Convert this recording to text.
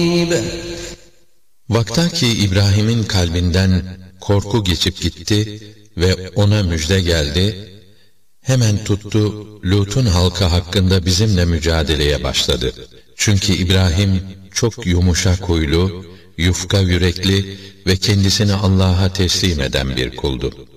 Vaktaki İbrahim'in kalbinden korku geçip gitti ve ona müjde geldi, hemen tuttu Lut'un halkı hakkında bizimle mücadeleye başladı. Çünkü İbrahim çok yumuşak huylu, yufka yürekli ve kendisini Allah'a teslim eden bir kuldu.